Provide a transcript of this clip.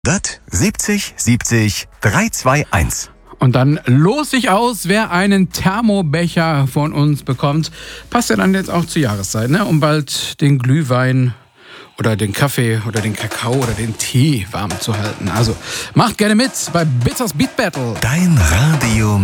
70 70 321. Und dann los ich aus, wer einen Thermobecher von uns bekommt. Passt ja dann jetzt auch zur Jahreszeit, ne? Um bald den Glühwein oder den Kaffee oder den Kakao oder den Tee warm zu halten. Also macht gerne mit bei Bitters Beat Battle. Dein Radio